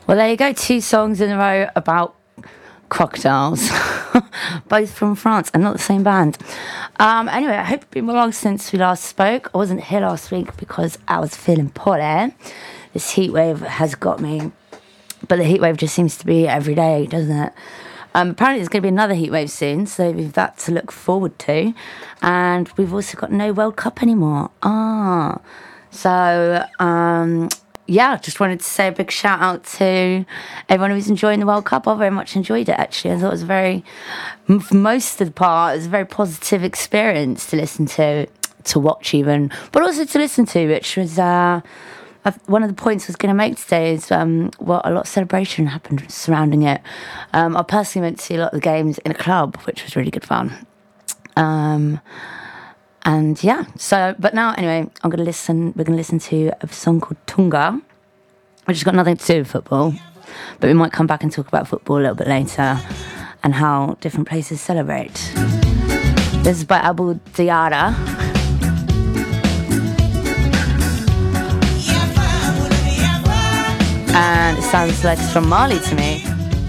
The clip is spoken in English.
Well, there you go. 2 songs in a row about crocodiles, both from France and not the same band. Anyway, I hope it's been long since we last spoke. I wasn't here last week because I was feeling poorly. This heat wave has got me, but the heat wave just seems to be every day, doesn't it? Apparently there's going to be another heat wave soon, so we've that to look forward to. And we've also got no World Cup anymore. Yeah, just wanted to say a big shout out to everyone who's enjoying the World Cup. I very much enjoyed it, actually. I thought it was for most of the part, it was a very positive experience to listen to watch even, but also to listen to, which was one of the points I was going to make today is what a lot of celebration happened surrounding it. I personally went to see a lot of the games in a club, which was really good fun. And yeah, but now anyway, we're going to listen to a song called Tunga, which has got nothing to do with football, but we might come back and talk about football a little bit later and how different places celebrate. This is by Abu Diara. And it sounds like it's from Mali to me.